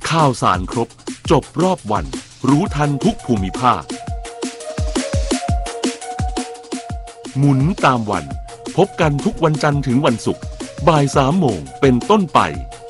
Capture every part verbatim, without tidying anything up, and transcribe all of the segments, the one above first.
ข่าวสารครบจบรอบวันรู้ทันทุกภูมิภาคหมุนตามวันพบกันทุกวันจันทร์ถึงวันศุกร์บ่ายสามโมงเป็นต้นไป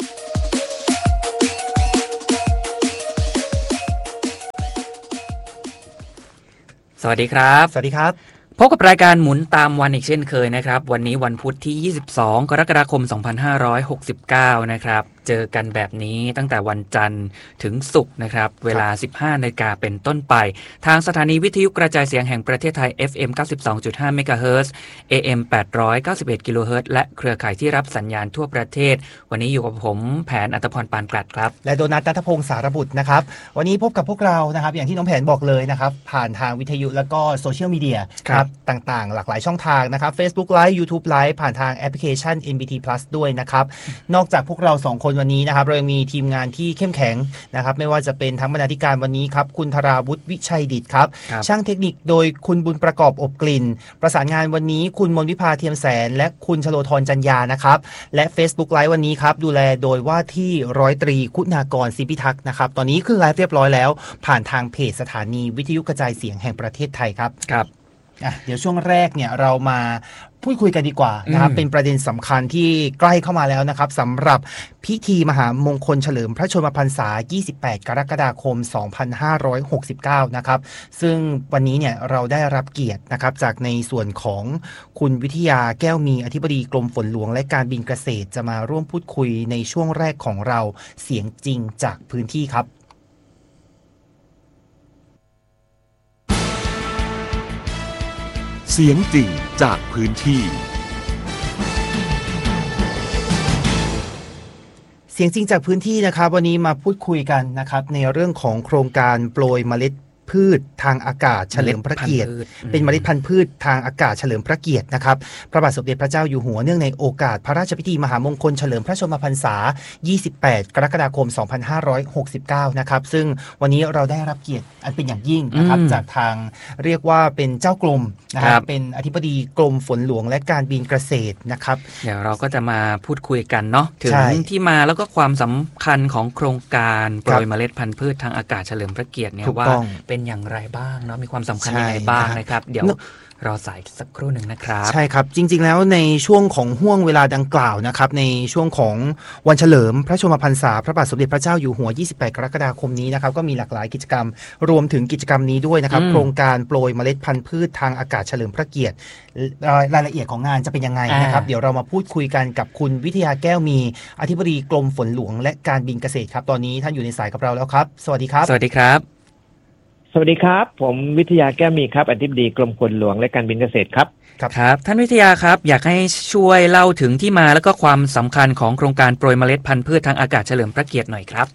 สวัสดีครับสวัสดีครับพบกับรายการหมุนตามวันอีกเช่นเคยนะครับวันนี้วันพุธที่ยี่สิบสองกรกฎาคมสองพันห้าร้อยหกสิบเก้านะครับเจอกันแบบนี้ตั้งแต่วันจันทร์ถึงศุกร์นะครับเวลา สิบห้านาฬิกาเป็นต้นไปทางสถานีวิทยุกระจายเสียงแห่งประเทศไทย เอฟ เอ็ม เก้าสิบสองจุดห้า เมกะเฮิรตซ์ เอ เอ็ม แปดร้อยเก้าสิบเอ็ด กิโลเฮิรตซ์และเครือข่ายที่รับสัญญาณทั่วประเทศวันนี้อยู่กับผมแผนอัตภพรปานกลัดครับและโดนัท ณัฐพงศ์สารบุตรนะครับวันนี้พบกับพวกเรานะครับอย่างที่น้องแผนบอกเลยนะครับผ่านทางวิทยุแล้วก็โซเชียลมีเดียครับต่างๆหลากหลายช่องทางนะครับ Facebook Live YouTube Live ผ่านทางแอปพลิเคชัน เอ็น บี ที Plus ด้วยนะครับนอกจากพวกเราสองคนวันนี้นะครับเรายังมีทีมงานที่เข้มแข็งนะครับไม่ว่าจะเป็นทั้งบรรณาธิการวันนี้ครับคุณธราวุฒิวิชัยดิษฐ์ครับช่างเทคนิคโดยคุณบุญประกอบอบกลิ่นประสานงานวันนี้คุณมนวิภาเทียมแสนและคุณชโลธรจันยานะครับและ Facebook Live วันนี้ครับดูแลโดยว่าที่ร้อยตรีคุณากรศรีพิทักษ์นะครับตอนนี้คือไลฟ์เรียบร้อยแล้วผ่านทางเพจสถานีวิทยุกระจายเสียงแห่งประเทศไทยครับครับอ่ะเดี๋ยวช่วงแรกเนี่ยเรามาพูดคุยกันดีกว่านะครับเป็นประเด็นสำคัญที่ใกล้เข้ามาแล้วนะครับสำหรับพิธีมหามงคลเฉลิมพระชนมพรรษายี่สิบแปดกรกฎาคมสองพันห้าร้อยหกสิบเก้านะครับซึ่งวันนี้เนี่ยเราได้รับเกียรตินะครับจากในส่วนของคุณวิทยาแก้วมีอธิบดีกรมฝนหลวงและการบินเกษตรจะมาร่วมพูดคุยในช่วงแรกของเราเสียงจริงจากพื้นที่ครับเสียงจริงจากพื้นที่เสียงจริงจากพื้นที่นะครับวันนี้มาพูดคุยกันนะครับในเรื่องของโครงการโปรยเมล็ดพืชทางอากาศเฉลิมพระเกียรติเป็นเมล็ดพันธุ์พืชทางอากาศเฉลิมพระเกียรตินะครับพระบาทสมเด็จพระเจ้าอยู่หัวเนื่องในโอกาสพระราชพิธีมหามงคลเฉลิมพระชนมพรรษายี่สิบแปดกรกฎาคมสองพันห้าร้อยหกสิบเก้านะครับซึ่งวันนี้เราได้รับเกียรติอันเป็นอย่างยิ่งนะครับจากทางเรียกว่าเป็นเจ้ากรมนะครับเป็นอธิบดีกรมฝนหลวงและการบินเกษตรนะครับเดี๋ยวเราก็จะมาพูดคุยกันเนาะถึงที่มาแล้วก็ความสำคัญของโครงการโปรยเมล็ดพันธุ์พืชทางอากาศเฉลิมพระเกียรติเนี่ยว่าเป็นอย่างไรบ้างเนาะมีความสำคัญยังไงบ้างนะครับเดี๋ยวรอสายสักครู่หนึ่งนะครับใช่ครับจริงๆแล้วในช่วงของห่วงเวลาดังกล่าวนะครับในช่วงของวันเฉลิมพระชนมพรรษาพระบาทสมเด็จพระเจ้าอยู่หัวยี่สิบแปดกรกฎาคมนี้นะครับก็มีหลากหลายกิจกรรมรวมถึงกิจกรรมนี้ด้วยนะครับโครงการโปรยเมล็ดพันธุ์พืชทางอากาศเฉลิมพระเกียรติรายละเอียดของงานจะเป็นยังไงนะครับเดี๋ยวเรามาพูดคุยกันกับคุณวิทยาแก้วมีอธิบดีกรมฝนหลวงและการบินเกษตรครับตอนนี้ท่านอยู่ในสายกับเราแล้วครับสวัสดีครับสวัสดีครับสวัสดีครับผมวิทยาแก้วมีครับอธิบดีกรมฝนหลวงและการบินเกษตรครับครับท่านวิทยาครับอยากให้ช่วยเล่าถึงที่มาแล้วก็ความสำคัญของโครงการโปรยเมล็ดพันธุ์พืชทางอากาศเฉลิมพระเกียรติหน่อยครับ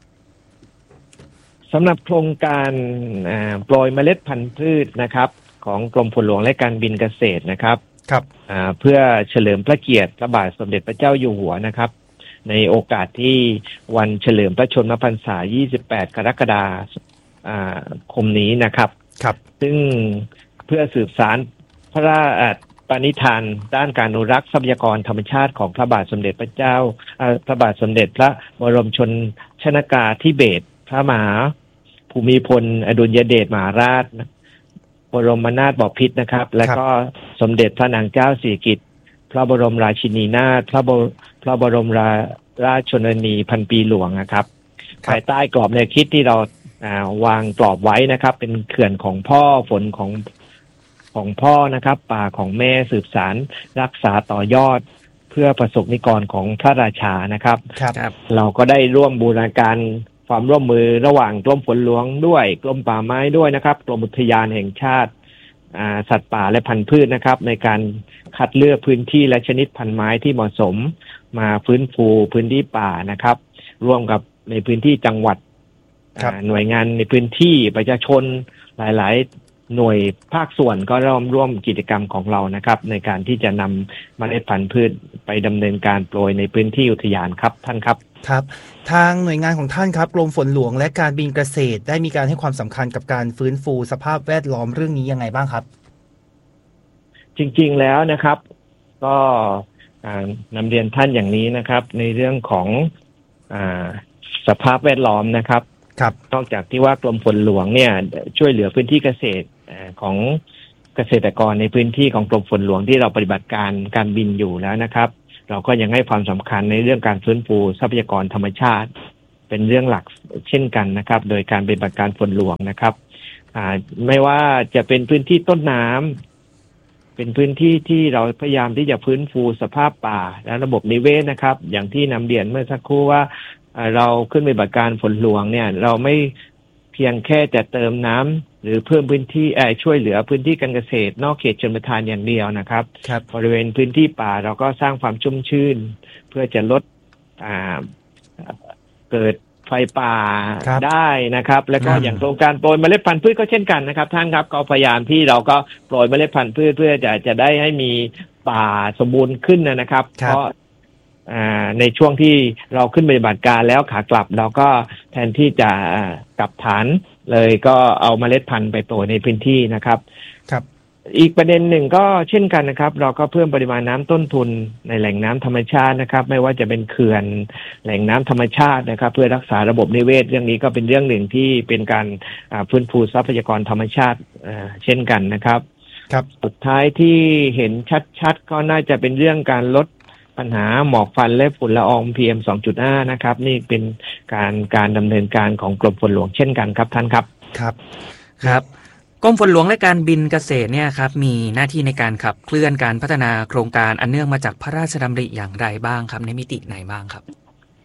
สำหรับโครงการโปรยเมล็ดพันธุ์พืชนะครับของกรมฝนหลวงและการบินเกษตรนะครับครับเพื่อเฉลิมพระเกียรติพระบาทสมเด็จพระเจ้าอยู่หัวนะครับในโอกาสที่วันเฉลิมพระชนมพรรษายี่สิบแปดกรกฎาคมนี้นะครับครับซึ่งเพื่อสืบสานพระราชปณิธานด้านการอนุรักษ์ทรัพยากรธรรมชาติของพระบาทสมเด็จพระเจ้าพระบาทสมเด็จพระบรมชนชนกาธิเบศรพระมหาภูมิพลอดุลยเดชมหาราชบรมนาถบพิตรนะครับและก็สมเด็จพระนางเจ้าสิริกิติ์พระบรมราชินีนาถพระบรมพระบรมราราชชนนีพันปีหลวงนะครับภายใต้กรอบแนวคิดที่เราวางกรอบไว้นะครับเป็นเขื่อนของพ่อฝนของของพ่อนะครับป่าของแม่สืบสารรักษาต่อยอดเพื่อประสบนิกรของพระราชานะครับครับเราก็ได้ร่วมบูรณาการความร่วมมือระหว่างกรมฝนหลวงด้วยกรมป่าไม้ด้วยนะครับกรมอุทยานแห่งชาติสัตว์ป่าและพันธุ์พืชนะครับในการคัดเลือกพื้นที่และชนิดพันธุ์ไม้ที่เหมาะสมมาฟื้นฟูพื้นที่ป่านะครับร่วมกับในพื้นที่จังหวัดหน่วยงานในพื้นที่ประชาชนหลายๆหน่วยภาคส่วนก็ร่วมร่วมกิจกรรมของเรานะครับในการที่จะนำเมล็ดพันธุ์พืชไปดำเนินการโปรยในพื้นที่อุทยานครับท่านครับครับทางหน่วยงานของท่านครับกรมฝนหลวงและการบินเกษตรได้มีการให้ความสำคัญกับการฟื้นฟูสภาพแวดล้อมเรื่องนี้ยังไงบ้างครับจริงๆแล้วนะครับก็นำเรียนท่านอย่างนี้นะครับในเรื่องของสภาพแวดล้อมนะครับครับนอกจากที่ว่ากรมฝนหลวงเนี่ยช่วยเหลือพื้นที่เกษตรของเกษตรกรในพื้นที่ของกรมฝนหลวงที่เราปฏิบัติการการบินอยู่แล้วนะครับเราก็ยังให้ความสำคัญในเรื่องการฟื้นฟูทรัพยากรธรรมชาติเป็นเรื่องหลักเช่นกันนะครับโดยการปฏิบัติการฝนหลวงนะครับไม่ว่าจะเป็นพื้นที่ต้นน้ำเป็นพื้นที่ที่เราพยายามที่จะฟื้นฟูสภาพป่าและระบบนิเวศนะครับอย่างที่นำเรียนเมื่อสักครู่ว่าเราขึ้นปฏิบัติการฝนหลวงเนี่ยเราไม่เพียงแค่จะเติมน้ำหรือเพิ่มพื้นที่ช่วยเหลือพื้นที่การเกษตรนอกเขตชลประทานอย่างเดียวนะครับบริเวณพื้นที่ป่าเราก็สร้างความชุ่มชื่นเพื่อจะลดเกิดไฟป่าได้นะครับแล้วก็อย่างโครงการโปรยเมล็ดพันธุ์พืชก็เช่นกันนะครับท่านครับก็พยายามที่เราก็โปรยเมล็ดพันธุ์พืชเพื่อจะจะได้ให้มีป่าสมบูรณ์ขึ้นนะครับเพราะในช่วงที่เราขึ้นปฏิบัติการแล้วขากลับเราก็แทนที่จะกลับฐานเลยก็เอาเมล็ดพันธุ์ไปโปรยในพื้นที่นะครับครับอีกประเด็นหนึ่งก็เช่นกันนะครับเราก็เพิ่มปริมาณน้ำต้นทุนในแหล่งน้ำธรรมชาตินะครับไม่ว่าจะเป็นเขื่อนแหล่งน้ำธรรมชาตินะครับเพื่อรักษาระบบนิเวศเรื่องนี้ก็เป็นเรื่องหนึ่งที่เป็นการฟื้นฟูทรัพยากรธรรมชาติเช่นกันนะครับครับสุดท้ายที่เห็นชัดๆก็น่าจะเป็นเรื่องการลดปัญหาหมอกควันและฝุ่นละออง พี เอ็ม สองจุดห้า นะครับนี่เป็นการการดำเนินการของกรมฝนหลวงเช่นกันครับท่านครับครับครับกรมฝนหลวงและการบินเกษตรเนี่ยครับมีหน้าที่ในการขับเคลื่อนการพัฒนาโครงการอันเนื่องมาจากพระราชดำริอย่างไรบ้างครับในมิติไหนบ้างครับ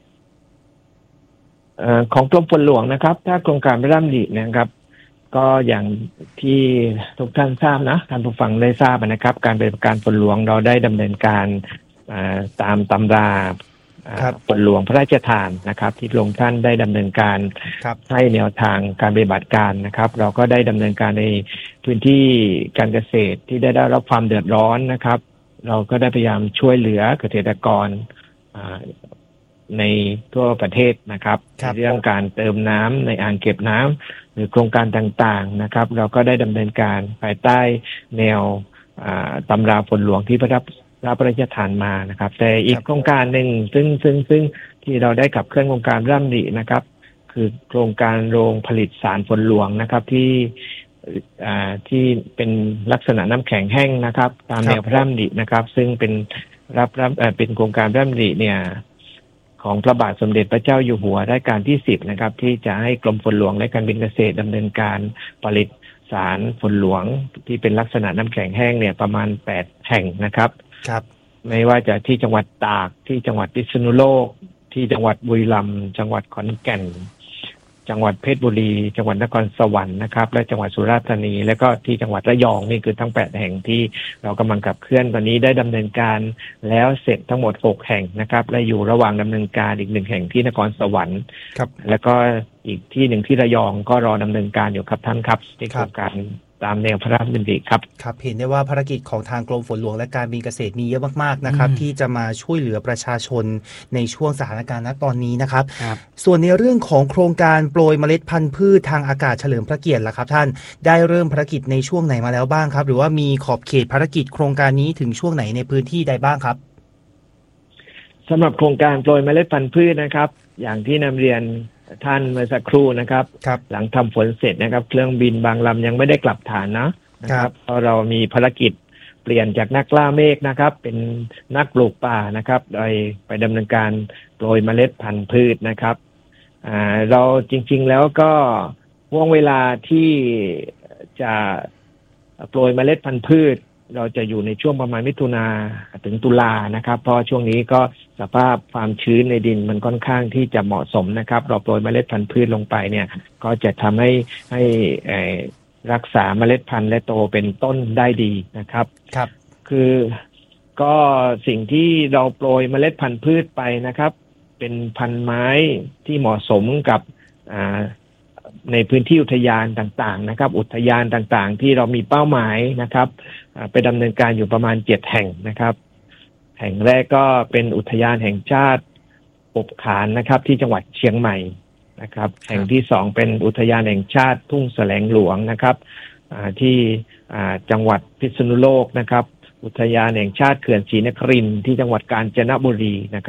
เอ่อของกรมฝนหลวงนะครับถ้าโครงการพระราชดำรินะครับก็อย่างที่ทุกท่านทราบนะท่านผู้ฟังได้ทราบนะครับการปฏิบัติการฝนหลวงเราได้ดำเนินการตามตำราฝนหลวงพระราชทานนะครับที่พระองค์ท่านได้ดำเนินการให้แนวทางการปฏิบัติการนะครับเราก็ได้ดำเนินการในพื้นที่การเกษตรที่ได้ได้รับความเดือดร้อนนะครับเราก็ได้พยายามช่วยเหลือเกษตรกรในทั่วประเทศนะครับเรื่องการเติมน้ำในอ่างเก็บน้ำหรือโครงการต่างๆนะครับเราก็ได้ดำเนินการภายใต้แนวตำราฝนหลวงที่พระรับพระราชทานมานะครับแต่อีกโครงการหนึ่งซึ่งซึ่งซึ่งที่เราได้ขับเคลื่อนโครงการร่ำรินะครับคือโครงการโรงผลิตสารฝนหลวงนะครับที่อ่าที่เป็นลักษณะน้ำแข็งแห้งนะครับตามแนวพระร่ำรินะครับซึ่งเป็นรับรับเอ่อเป็นโครงการร่ำริเนี่ยของพระบาทสมเด็จพระเจ้าอยู่หัวรัชกาลที่สิบนะครับที่จะให้กรมฝนหลวงและการบินเกษตรดำเนินการผลิตสารฝนหลวงที่เป็นลักษณะน้ำแข็งแห้งเนี่ยประมาณแปดแห่งนะครับครับไม่ว่าจะที่จังหวัดตากที่จังหวัดพิษณุโลกที่จังหวัดบุรีรัมย์จังหวัดขอนแก่นจังหวัดเพชรบุรีจังหวัดนครสวรรค์นะครับและจังหวัดสุราษฎร์ธานีและก็ที่จังหวัดระยองนี่คือทั้งแปดแห่งที่เรากำลังขับเคลื่อนตอนนี้ได้ดำเนินการแล้วเสร็จทั้งหมดหกแห่งนะครับและอยู่ระหว่างดำเนินการอีกหนึ่งแห่งที่นครสวรรค์ครับแล้วก็อีกที่หนึ่งที่ระยองก็รอดำเนินการอยู่ครับท่านครับในโครงการตามแนวพระราชดำริครับครับเห็นได้ว่าภารกิจของทางกรมฝนหลวงและการบินเกษตรมีเยอะมากๆนะครับที่จะมาช่วยเหลือประชาชนในช่วงสถานการณ์ณตอนนี้นะครับส่วนในเรื่องของโครงการโปรยเมล็ดพันธุ์พืชทางอากาศเฉลิมพระเกียรติล่ะครับท่านได้เริ่มภารกิจในช่วงไหนมาแล้วบ้างครับหรือว่ามีขอบเขตภารกิจโครงการนี้ถึงช่วงไหนในพื้นที่ใดบ้างครับสำหรับโครงการโปรยเมล็ดพันธุ์พืชนะครับอย่างที่นำเรียนท่านเมื่อสักครู่นะครับหลังทำฝนเสร็จนะครับเครื่องบินบางลำยังไม่ได้กลับฐานนะนะครับเพราะเรามีภารกิจเปลี่ยนจากนักล่าเมฆนะครับเป็นนักปลูกป่านะครับโดยไปดำเนินการโปรยเมล็ดพันธุ์พืชนะครับอ่าเราจริงๆแล้วก็ห่วงเวลาที่จะโปรยเมล็ดพันธุ์พืชเราจะอยู่ในช่วงประมาณมิถุนาถึงตุลานะครับเพราะช่วงนี้ก็สภาพความชื้นในดินมันค่อนข้างที่จะเหมาะสมนะครับเราโปรยเมล็ดพันธุ์พืชลงไปเนี่ยก็จะทำให้ให้รักษาเมล็ดพันธุ์และโตเป็นต้นได้ดีนะครับครับคือก็สิ่งที่เราโปรยเมล็ดพันธุ์พืชไปนะครับเป็นพันธุ์ไม้ที่เหมาะสมกับอ่าในพื้นที่อุทยานต่างๆนะครับอุทยานต่างๆที่เรามีเป้าหมายนะครับไปดำเนินการอยู่ประมาณเจ็ดแห่งนะครับแห่งแรกก็เป็นอุทยานแห่งชาติปบขานนะครับที่จังหวัดเชียงใหม่นะครับแห่งที่สองเป็นอุทยานแห่งชาติทุ่งแสลงหลวงนะครับที่จังหวัดพิษณุโลกนะครับอุทยานแห่งชาติเขื่อนศรีนครินทร์ที่จังหวัดกาญจนบุรีนะครับ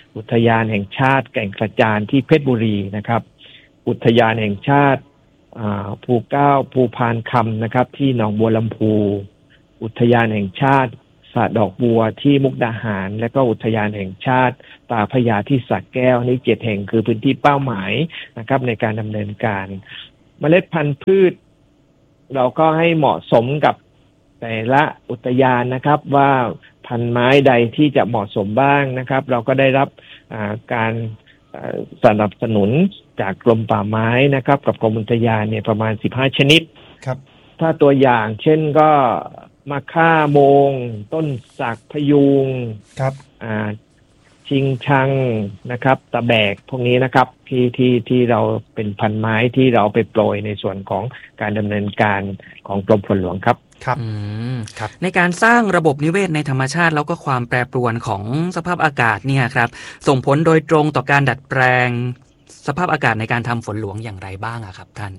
อุทยานแห่งชาติแก่งกระจานที่เพชรบุรีนะครับอุทยานแห่งชาติภูเก้าภูพานคำนะครับที่หนองบัวลำพูอุทยานแห่งชาติสระดอกบัวที่มุกดาหารและก็อุทยานแห่งชาติตาพระยาที่สระแก้วนี่เจ็ดแห่งคือพื้นที่เป้าหมายนะครับในการดำเนินการเมล็ดพันธุ์พืชเราก็ให้เหมาะสมกับแต่ละอุทยานนะครับว่าพันธุ์ไม้ใดที่จะเหมาะสมบ้างนะครับเราก็ได้รับการสนับสนุนจากกรมป่าไม้นะครับกับกรมอุทยานเนี่ยประมาณสิบห้าชนิดครับถ้าตัวอย่างเช่นก็มะค่าโมงต้นสักพยุงครับอ่าชิงชังนะครับตะแบกพวกนี้นะครับที่ที่ที่เราเป็นพันไม้ที่เราไปโปรยในส่วนของการดำเนินการของกรมฝนหลวงครับครับครับในการสร้างระบบนิเวศในธรรมชาติแล้วก็ความแปรปรวนของสภาพอากาศเนี่ยครับส่งผลโดยตรงต่อการดัดแปลงสภาพอากาศในการทำฝนหลวงอย่างไรบ้างอะครับท่าน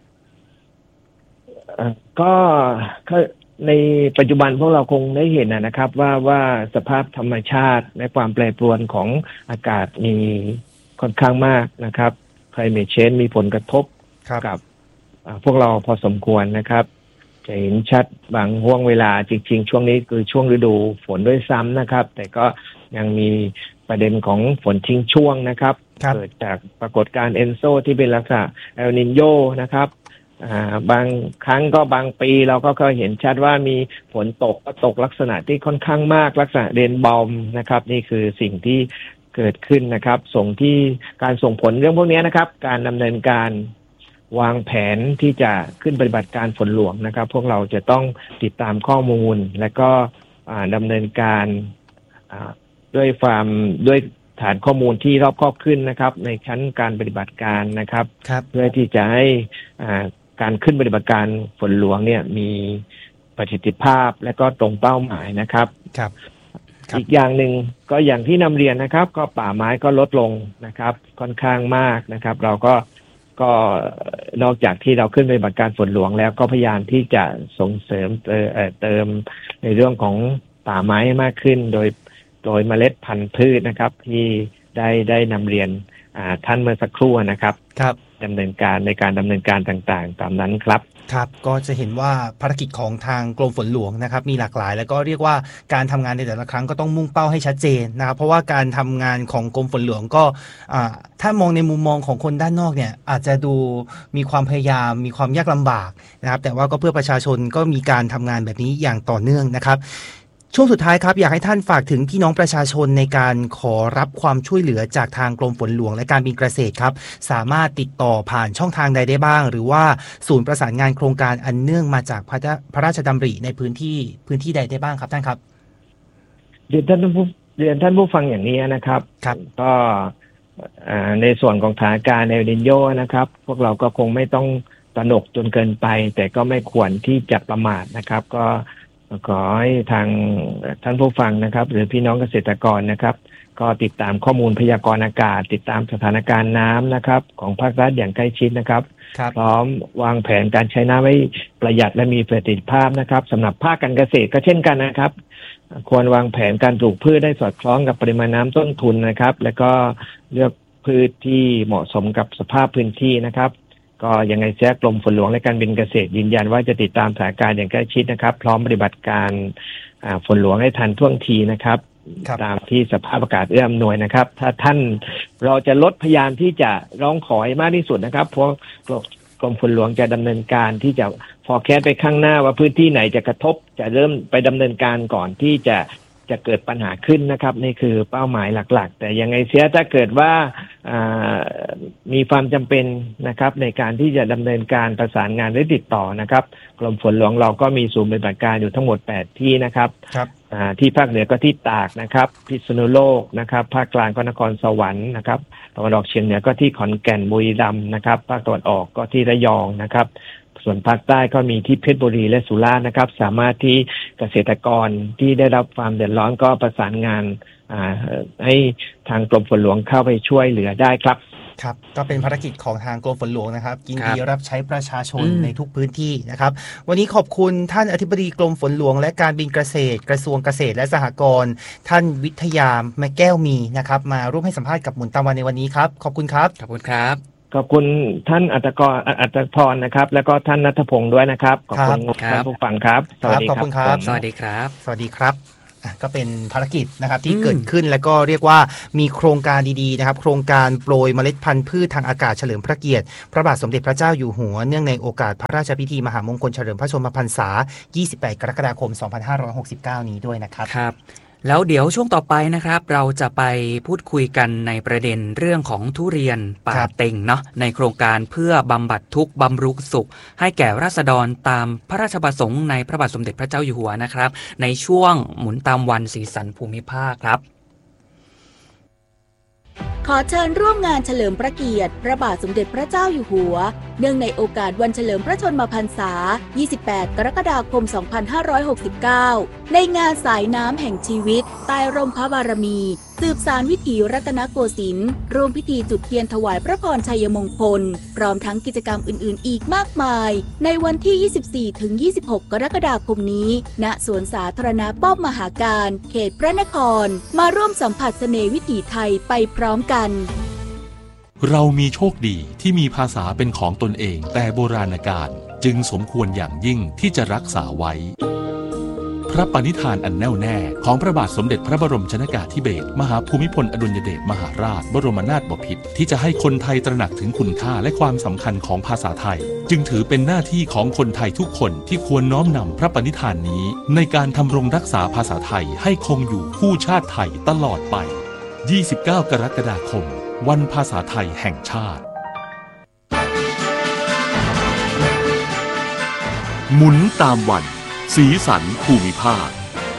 ก็ในปัจจุบันพวกเราคงได้เห็นนะครับว่าว่าสภาพธรรมชาติในความแปรปรวนของอากาศมีค่อนข้างมากนะครับ climate change มีผลกระทบกับพวกเราพอสมควรนะครับจะเห็นชัดบางห่วงเวลาจริงๆช่วงนี้คือช่วงฤดูฝนด้วยซ้ำนะครับแต่ก็ยังมีประเด็นของฝนทิ้งช่วงนะครับเกิดจากปรากฏการณ์เอนโซที่เป็นลักษณะเอลนิโญนะครับบางครั้งก็บางปีเราก็เคยเห็นชัดว่ามีฝนตกก็ตกลักษณะที่ค่อนข้างมากลักษณะเรนบอมนะครับนี่คือสิ่งที่เกิดขึ้นนะครับส่งที่การส่งผลเรื่องพวกนี้นะครับการดำเนินการวางแผนที่จะขึ้นปฏิบัติการฝนหลวงนะครับพวกเราจะต้องติดตามข้อมูลและก็ดำเนินการด้วยความด้วยฐานข้อมูลที่รอบคอบขึ้นนะครับในชั้นการปฏิบัติการนะครับเพื่อที่จะให้การขึ้นปฏิบัติการฝนหลวงเนี่ยมีประสิทธิภาพและก็ตรงเป้าหมายนะครับครับอีกอย่างหนึ่งก็อย่างที่นำเรียนนะครับก็ป่าไม้ก็ลดลงนะครับค่อนข้างมากนะครับเราก็ก็นอกจากที่เราขึ้นปฏิบัติการฝนหลวงแล้วก็พยายามที่จะส่งเสริมเติมในเรื่องของป่าไม้มากขึ้นโดยโดยเมล็ดพันธุ์พืชนะครับที่ได้ได้นำเรียนท่านเมื่อสักครู่นะครับครับดำเนินการในการดำเนินการต่างๆตามนั้นครับครับก็จะเห็นว่าภารกิจของทางกรมฝนหลวงนะครับมีหลากหลายแล้วก็เรียกว่าการทำงานในแต่ละครั้งก็ต้องมุ่งเป้าให้ชัดเจนนะครับเพราะว่าการทำงานของกรมฝนหลวงก็ถ้ามองในมุมมองของคนด้านนอกเนี่ยอาจจะดูมีความพยายามมีความยากลำบากนะครับแต่ว่าก็เพื่อประชาชนก็มีการทำงานแบบนี้อย่างต่อเนื่องนะครับช่วงสุดท้ายครับอยากให้ท่านฝากถึงพี่น้องประชาชนในการขอรับความช่วยเหลือจากทางกรมฝนหลวงและการบินเกษตรครับสามารถติดต่อผ่านช่องทางใดได้บ้างหรือว่าศูนย์ประสานงานโครงการอันเนื่องมาจากพระราชดำริในพื้นที่พื้นที่ใดได้บ้างครับท่านครับเรียนท่านผู้เรียนท่านผู้ฟังอย่างนี้นะครับครับก็ในส่วนของสถานการณ์เอลนิโญนะครับพวกเราก็คงไม่ต้องตระหนกจนเกินไปแต่ก็ไม่ควรที่จะประมาทนะครับก็ขอให้ทางท่านผู้ฟังนะครับหรือพี่น้องเกษตรกรนะครับก็ติดตามข้อมูลพยากรณ์อากาศติดตามสถานการณ์น้ำนะครับของภาครัฐอย่างใกล้ชิดนะครับพร้อมวางแผนการใช้น้ำให้ประหยัดและมีประสิทธิภาพนะครับสำหรับภาคการเกษตรก็เช่นกันนะครับควรวางแผนการปลูกพืชได้สอดคล้องกับปริมาณน้ำต้นทุนนะครับและก็เลือกพืชที่เหมาะสมกับสภาพพื้นที่นะครับก็ยังไงเสียกรมฝนหลวงและการบินเกษตรยืนยันว่าจะติดตามสถานการณ์อย่างใกล้ชิดนะครับพร้อมปฏิบัติการฝนหลวงให้ทันท่วงทีนะครับตามที่สภาพอากาศเอื้ออำนวยนะครับถ้าท่านเราจะลดพยายามที่จะร้องขอให้มากที่สุดนะครับเพราะกรมฝนหลวงจะดำเนินการที่จะ forecast ไปข้างหน้าว่าพื้นที่ไหนจะกระทบจะเริ่มไปดำเนินการก่อนที่จะจะเกิดปัญหาขึ้นนะครับนี่คือเป้าหมายหลักๆแต่ยังไงเสียถ้าเกิดว่ามีความจำเป็นนะครับในการที่จะดำเนินการประสานงานหรือติดต่อนะครับกรมฝนหลวงเราก็มีศูนย์ปฏิบัติการอยู่ทั้งหมดแปดที่นะครับที่ภาคเหนือก็ที่ตากนะครับพิษณุโลกนะครับภาคกลางก็นครสวรรค์นะครับตะวันออกเฉียงเหนือก็ที่ขอนแก่นบุรีรัมย์นะครับภาคตะวันออกก็ที่ระยองนะครับส่วนภาคใต้ก็มีที่เพชรบุรีและสุราษฎร์นะครับสามารถที่เกษตรกรที่ได้รับความเดือดร้อนก็ประสานงานให้ทางกรมฝนหลวงเข้าไปช่วยเหลือได้ครับครับก็เป็นภารกิจของทางกรมฝนหลวงนะครับยินดีครับรับใช้ประชาชนอืมในทุกพื้นที่นะครับวันนี้ขอบคุณท่านอธิบดีกรมฝนหลวงและการบินเกษตรกระทรวงเกษตรและสหกรณ์ท่านวิทยาแม่แก้วมีนะครับมาร่วมให้สัมภาษณ์กับหมุนตามวันในวันนี้ครับขอบคุณครับขอบคุณครับขอบคุณท่านอัตกรอัตพรนะครับแล้วก็ท่านณัฐพงศ์ด้วยนะครับขอบคุณครับท่านผู้ฟังครับสวัสดีครับขอบคุณครับผมสวัสดีครับสวัสดีครับอ่ะก็เป็นภารกิจนะครับที่อืมเกิดขึ้นแล้วก็เรียกว่ามีโครงการดีๆนะครับโครงการโปรยเมล็ดพันธุ์พืชทางอากาศเฉลิมพระเกียรติพระบาทสมเด็จพระเจ้าอยู่หัวเนื่องในโอกาสพระราชพิธีมหามงคลเฉลิมพระชนมพรรษายี่สิบแปดกรกฎาคมสองพันห้าร้อยหกสิบเก้านี้ด้วยนะครับครับแล้วเดี๋ยวช่วงต่อไปนะครับเราจะไปพูดคุยกันในประเด็นเรื่องของทุเรียนป่าครับเต็งเนาะในโครงการเพื่อบำบัดทุกข์บำรุงสุข ให้แก่ราษฎรตามพระราชประสงค์ในพระบาทสมเด็จพระเจ้าอยู่หัวนะครับในช่วงหมุนตามวันสีสันภูมิภาคครับขอเชิญร่วมงานเฉลิมพระเกียรติพระบาทสมเด็จพระเจ้าอยู่หัวเนื่องในโอกาสวันเฉลิมพระชนมพรรษายี่สิบแปดกรกฎาคมสองพันห้าร้อยหกสิบเก้าในงานสายน้ำแห่งชีวิตใต้ร่มพระบารมีสืบสานวิถีรัตนโกสินทร์ร่วมพิธีจุดเทียนถวายพระพรชัยมงคลพร้อมทั้งกิจกรรมอื่นๆอีกมากมายในวันที่ ยี่สิบสี่ถึงยี่สิบหก กรกฎาคมนี้ณสวนสาธารณะป้อมมหาการเขตพระนครมาร่วมสัมผัสเสน่ห์วิถีไทยไปพร้อมกันเรามีโชคดีที่มีภาษาเป็นของตนเองแต่โบราณกาลจึงสมควรอย่างยิ่งที่จะรักษาไว้ พระปณิธานอันแน่วแน่ของพระบาทสมเด็จพระบรมชนกาธิเบศรมหาภูมิพลอดุลยเดชมหาราชบรมนาถบพิตรที่จะให้คนไทยตระหนักถึงคุณค่าและความสำคัญของภาษาไทยจึงถือเป็นหน้าที่ของคนไทยทุกคนที่ควรน้อมนำพระปณิธานนี้ในการทำรงรักษาภาษาไทยให้คงอยู่คู่ชาติไทยตลอดไป ยี่สิบเก้า กรกฎาคมวันภาษาไทยแห่งชาติหมุนตามวันสีสันภูมิภาค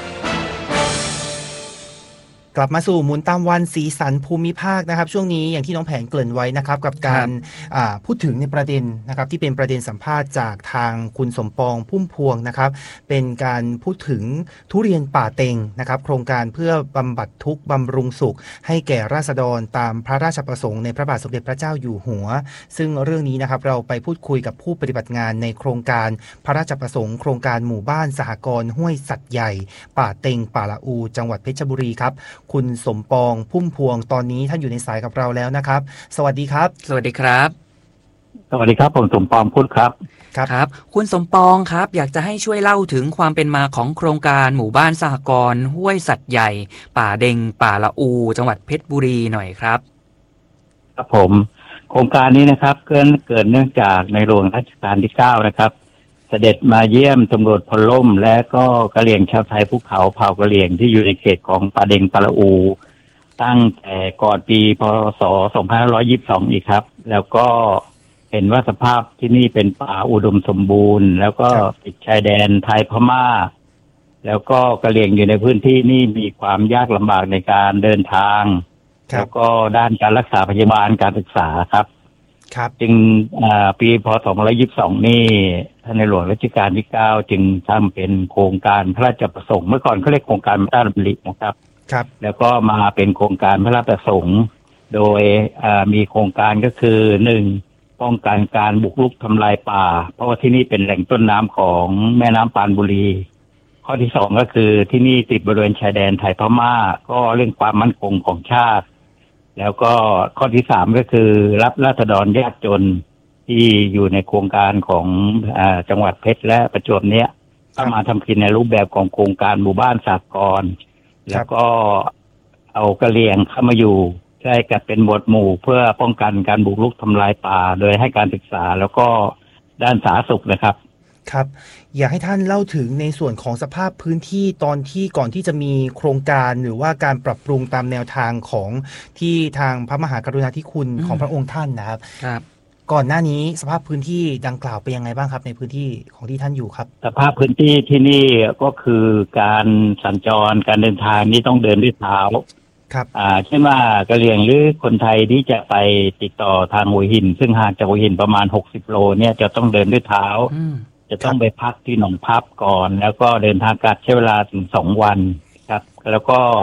กลับมาสู่หมุนตามวันสีสันภูมิภาคนะครับช่วงนี้อย่างที่น้องแผนเกริ่นไว้นะครับกับการพูดถึงในประเด็นนะครับที่เป็นประเด็นสัมภาษณ์จากทางคุณสมปองพุ่มพวงนะครับเป็นการพูดถึงทุเรียนป่าเต็งนะครับโครงการเพื่อบำบัดทุกข์บำรุงสุขให้แก่ราษฎรตามพระราชประสงค์ในพระบาทสมเด็จพระเจ้าอยู่หัวซึ่งเรื่องนี้นะครับเราไปพูดคุยกับผู้ปฏิบัติงานในโครงการพระราชประสงค์โครงการหมู่บ้านสหกรณ์ห้วยสัตว์ใหญ่ป่าเต็งป่าละอูจังหวัดเพชรบุรีครับคุณสมปองพุ่มพวงตอนนี้ท่านอยู่ในสายกับเราแล้วนะครับสวัสดีครับสวัสดีครับสวัสดีครับผมสมปองพูดครับครับครับคุณสมปองครับอยากจะให้ช่วยเล่าถึงความเป็นมาของโครงการหมู่บ้านสหกรณ์ห้วยสัตว์ใหญ่ป่าเด็งป่าละอูจังหวัดเพชรบุรีหน่อยครับครับผมโครงการนี้นะครับเกิดเกิดเนื่องจากในหลวงรัชกาลที่เก้านะครับเสด็จมาเยี่ยมตำรวจพลล่มและก็กะเหรี่ยงชาวไทยภูเขาเผ่ากะเหรี่ยงที่อยู่ในเขตของป่าเด็งป่าละอูตั้งแต่ก่อนปีพ.ศ. สองพันห้าร้อยยี่สิบสองอีกครับแล้วก็เห็นว่าสภาพที่นี่เป็นป่าอุดมสมบูรณ์แล้วก็ติดชายแดนไทยพม่าแล้วก็กะเหรี่ยงอยู่ในพื้นที่นี่มีความยากลำบากในการเดินทางแล้วก็ด้านการรักษาพยาบาลการศึกษาครับครับจึงปีพ.ศ. สองพันห้าร้อยยี่สิบสองนี่ท่านในหลวงรัชกาลที่เก้าจึงทำเป็นโครงการพระราชประสงค์เมื่อก่อนเขาเรียกโครงการพระราชดำรินะครับครับแล้วก็มาเป็นโครงการพระราชประสงค์โดยมีโครงการก็คือหนึ่งป้องกันการบุกรุกทำลายป่าเพราะว่าที่นี่เป็นแหล่งต้นน้ำของแม่น้ำปานบุรีข้อที่สองก็คือที่นี่ติดบริเวณชายแดนไทยพม่าก็เรื่องความมั่นคงของชาติแล้วก็ข้อที่สามก็คือรับราษฎรยากจนที่อยู่ในโครงการของอ่าจังหวัดเพชรและประจวบเนี้ยก็มาทำกินในรูปแบบของโครงการหมู่บ้านสหกรณ์แล้วก็เอากะเหรี่ยงเข้ามาอยู่ใช้กันเป็นหมวดหมู่เพื่อป้องกันการบุกรุกทำลายป่าโดยให้การศึกษาแล้วก็ด้านสาธารณสุขนะครับครับอยากให้ท่านเล่าถึงในส่วนของสภาพพื้นที่ตอนที่ก่อนที่จะมีโครงการหรือว่าการปรับปรุงตามแนวทางของที่ทางพระมหากรุณาธิคุณของพระองค์ท่านนะครับครับก่อนหน้านี้สภาพพื้นที่ดังกล่าวเป็นยังไงบ้างครับในพื้นที่ของที่ท่านอยู่ครับสภาพพื้นที่ที่นี่ก็คือการสัญจรการเดินทางนี่ต้องเดินด้วยเท้าครับอ่าเช่นว่ากะเหรี่ยงหรือคนไทยที่จะไปติดต่อทางหัวหินซึ่งห่างจากหัวหินประมาณหกสิบโลเนี่ยจะต้องเดินด้วยเท้าจะต้องไปพักที่หนองพับก่อนแล้วก็เดินทางกลับใช้เวลาถึงสองวันครับแล้วก็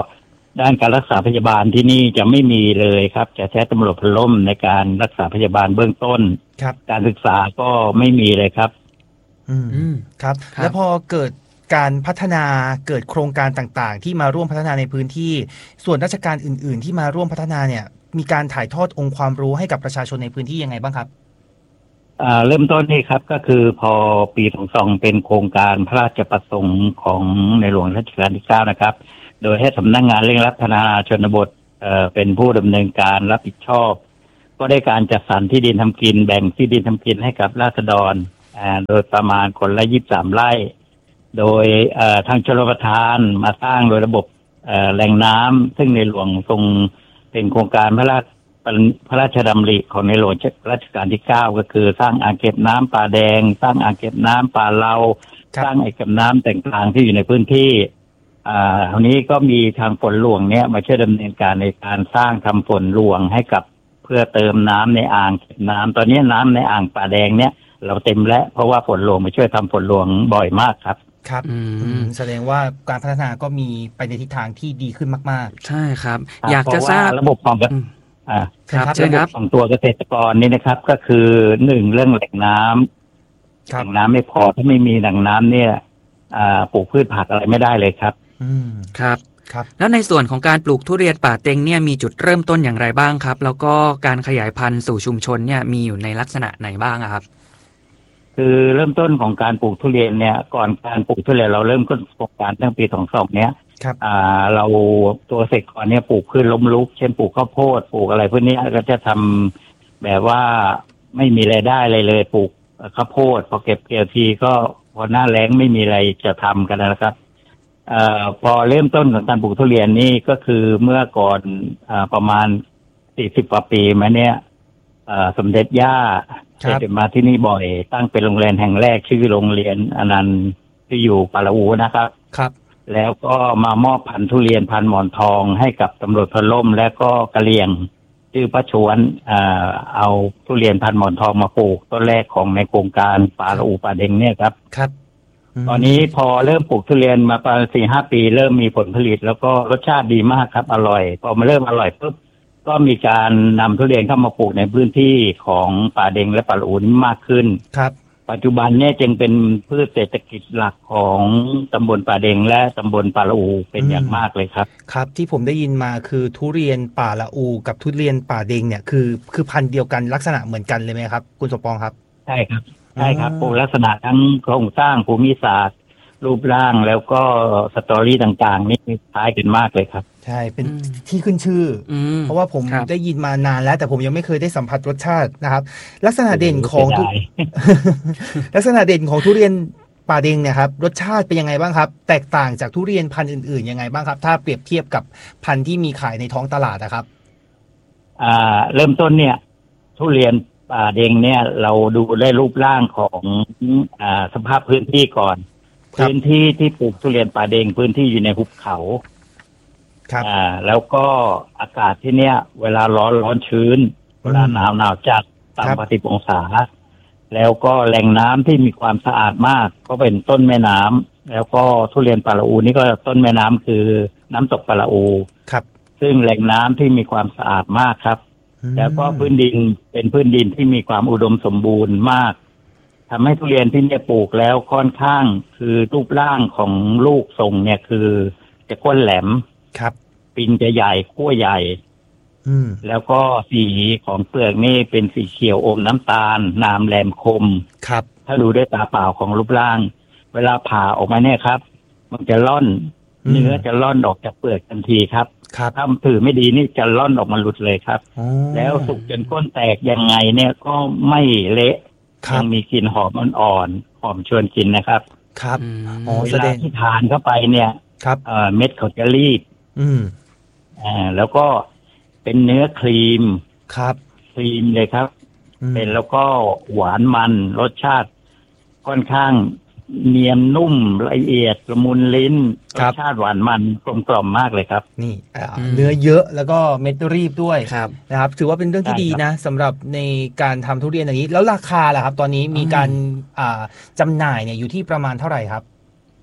ด้านการรักษาพยาบาลที่นี่จะไม่มีเลยครับจะใช้ตำรวจพลร่มในการรักษาพยาบาลเบื้องต้นครับการศึกษาก็ไม่มีเลยครับอืมครับแล้วพอเกิดการพัฒนาเกิดโครงการต่างๆที่มาร่วมพัฒนาในพื้นที่ส่วนราชการอื่นๆที่มาร่วมพัฒนาเนี่ยมีการถ่ายทอดองค์ความรู้ให้กับประชาชนในพื้นที่ยังไงบ้างครับอ่าเริ่มต้นนี่ครับก็คือพอปีสองสองเป็นโครงการพระราชประสงค์ของในหลวงรัชกาลที่เก้านะครับโดยให้สำนักงานเร่งรัดพัฒนาชนบทเอ่อเป็นผู้ดำเนินการรับผิดชอบก็ได้การจัดสรรที่ดินทำกินแบ่งที่ดินทำกินให้กับราษฎรอ่าโดยประมาณคนละยี่สิบสามไร่โดยเอ่อทางชลประทานมาสร้างโดยระบบเอ่อแหล่งน้ำซึ่งในหลวงทรงเป็นโครงการพระราชพระราชดำริของในหลวงรัชกาลที่เก้าก็คือสร้างอ่างเก็บน้ำป่าแดงสร้างอ่างเก็บน้ำป่าเลาสร้างอ่างเก็บน้ำต่างๆที่อยู่ในพื้นที่อ่าคราวนี้ก็มีทางฝนหลวงเนี้ยมาช่วยดำเนินการในการสร้างทำฝนหลวงให้กับเพื่อเติมน้ำในอ่างเก็บน้ำตอนนี้น้ำในอ่างป่าแดงเนี้ยเราเต็มแล้วเพราะว่าฝนหลวงมาช่วยทำฝนหลวงบ่อยมากครับครับแสดงว่าการพัฒนาก็มีไปในทิศทางที่ดีขึ้นมากๆใช่ครับอยากจะทราบระบบของอ่าครับระบบของตัวเกษตรกรนี่นะครับก็คือหนึ่งเรื่องแหล่งน้ำแหล่งน้ำไม่พอถ้าไม่มีแหล่งน้ำเนี่ยอ่าปลูกพืชผักอะไรไม่ได้เลยครับอืมครับครับแล้วในส่วนของการปลูกทุเรียนป่าเต็งเนี่ยมีจุดเริ่มต้นอย่างไรบ้างครับแล้วก็การขยายพันธุ์สู่ชุมชนเนี่ยมีอยู่ในลักษณะไหนบ้างครับคือเริ่มต้นของการปลูกทุเรียนเนี่ยก่อนการปลูกทุเรียนเราเริ่มต้นโครงการตั้งปีสองสองเนี้ยครับอ่าเราตัวเกษตรกรเนี่ยปลูกพืชล้มลุกเช่นปลูกข้าวโพดปลูกอะไรพวกนี้ก็จะทำแบบว่าไม่มีรายได้อะไรเลยปลูกข้าวโพดพอเก็บเกี่ยวทีก็พอหน้าแล้งไม่มีอะไรจะทำกันนะครับเอ่อพอเริ่มต้นของการปลูกทุเรียนนี่ก็คือเมื่อก่อนอ่าประมาณสี่สิบกว่าปีมาเนี่ยอ่าสมเด็จย่าเสด็จมาที่นี่บ่อยตั้งเป็นโรงเรียนแห่งแรกชื่อโรงเรียนอนันต์ที่อยู่ปาละอูนะครับครับแล้วก็มามอบพันธุ์ทุเรียนพันธุ์หมอนทองให้กับตำรวจพล่มและก็กะเหรี่ยงชื่อป้าชวนอ่าเอาทุเรียนพันธุ์หมอนทองมาปลูกต้นแรกของในโครงการปาละอูป่าเด็งเนี่ยครับครับตอนนี้พอเริ่มปลูกทุเรียนมาประมาณสี่ห้าปีเริ่มมีผลผลิตแล้วก็รสชาติดีมากครับอร่อยพอมาเริ่มอร่อยปุ๊บก็มีการนำทุเรียนเข้ามาปลูกในพื้นที่ของป่าเด็งและป่าละอูมากขึ้นครับปัจจุบันเนี่ยจึงเป็นพืชเศรษฐกิจหลักของตำบลป่าเด็งและตำบลป่าละอูเป็นอย่างมากเลยครับครับที่ผมได้ยินมาคือทุเรียนป่าละอูกับทุเรียนป่าเด็งเนี่ยคือคือพันธุ์เดียวกันลักษณะเหมือนกันเลยไหมครับคุณสมปองครับใช่ครับใช่ครับปลูกลักษณะทั้งโครงสร้างภูมิศาสตร์รูปร่างแล้วก็สตอรี่ต่างๆนี่คล้ายกันมากเลยครับใช่เป็นที่ขึ้นชื่อเพราะว่าผมได้ยินมานานแล้วแต่ผมยังไม่เคยได้สัมผัสรสชาตินะครับลักษณะเด่นของลักษณะเด่นของทุเรียนป่าเด็งเนี่ยครับรสชาติเป็นยังไงบ้างครับแตกต่างจากทุเรียนพันธุ์อื่นๆยังไงบ้างครับถ้าเปรียบเทียบกับพันธุ์ที่มีขายในท้องตลาดนะครับอ่าเริ่มต้นเนี่ยทุเรียนป่าเด็งเนี่ยเราดูได้รูปร่างของอ่าสภาพพื้นที่ก่อนพื้นที่ที่ปลูกทุเรียนป่าเด็งพื้นที่อยู่ในหุบเขาครับอ่าแล้วก็อากาศที่เนี้ยเวลาร้อนร้อนชื้นเวลาหนาวหนาวจัดต่ำกว่าสิบองศาแล้วก็แหล่งน้ำที่มีความสะอาดมากก็เป็นต้นแม่น้ำแล้วก็ทุเรียนป่าละอูนี่ก็ต้นแม่น้ำคือน้ำตกป่าละอูครับซึ่งแหล่งน้ำที่มีความสะอาดมากครับแล้วก็พื้นดินเป็นพื้นดินที่มีความอุดมสมบูรณ์มากทำให้ทุเรียนที่เนี่ยปลูกแล้วค่อนข้างคือรูปร่างของลูกทรงเนี่ยคือจะก้นแหลมครับปินจะใหญ่ขั้วใหญ่อืมแล้วก็สีของเปลือกนี่เป็นสีเขียวอมน้ำตาลหนามแหลมคมครับถ้าดูด้วยตาเปล่าของรูปร่างเวลาผ่าออกมาเนี่ยครับมันจะล่อนเนื้อจะล่อนออกจากเปลือกทันทีครับถ้าถือไม่ดีนี่จะล่อนออกมาหลุดเลยครับแล้วสุกจนก้นแตกยังไงเนี่ยก็ไม่เละยังมีกลิ่นหอมอ่อนๆหอมชวนกินนะครับครับอ๋อเวลาที่ทานเข้าไปเนี่ยครับเอ่อเม็ดเขาจะรีบอืมอ่าแล้วก็เป็นเนื้อครีมครับครีมเลยครับเป็นแล้วก็หวานมันรสชาติค่อนข้างเนียนนุ่มละเอียดละมุนลิ้นรสชาติหวานมันกลมกล่อมมากเลยครับนี่เนื้อเยอะแล้วก็เม็ดรีบด้วยนะครับถือว่าเป็นเรื่องที่ดีนะสำหรับในการทำทุเรียนอย่างนี้แล้วราคาล่ะครับตอนนี้มีการอ่าจำหน่ายเนี่ยอยู่ที่ประมาณเท่าไหร่ครับ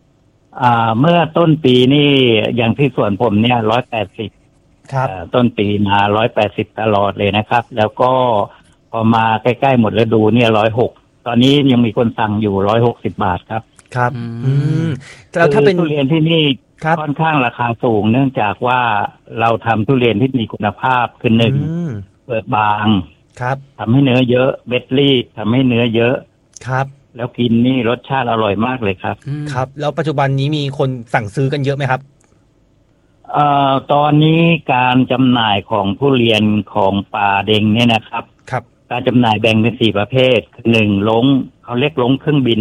อ่าเมื่อต้นปีนี่อย่างที่สวนผมเนี่ยร้อยแปดสิบครับต้นปีมาร้อยแปดสิบตลอดเลยนะครับ แล้วก็พอมาใกล้ๆหมดฤดูเนี่ยร้อยหกตอนนี้ยังมีคนสั่งอยู่ร้อยหกสิบบาทครับครับอืมอืมแล้วถ้าเป็นคือทุเรียนที่นี่ครับค่อนข้างราคาสูง เนื่องจากว่าเราทำทุเรียนที่มีคุณภาพคือหนึ่งอืมเปิดบางครับทำให้เนื้อเยอะเบ็ดรีดทำให้เนื้อเยอะครับแล้วกินนี่รสชาติอร่อยมากเลยครับอืมครับ แล้วปัจจุบันนี้มีคนสั่งซื้อกันเยอะไหมครับเอ่อตอนนี้การจำหน่ายของทุเรียนของป่าเด็งเนี่ยนะครับครับการจำหน่ายแบ่งเป็นสี่ประเภทคือหนึ่งลงเขาเรียกลงเครื่องบิน